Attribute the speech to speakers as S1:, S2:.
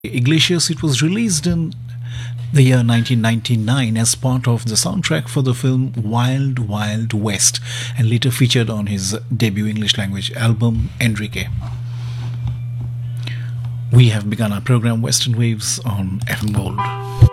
S1: Iglesias. It was released in the year 1999 as part of the soundtrack for the film Wild Wild West and later featured on his debut English language album Enrique. We have begun our program Western Waves on FM Gold.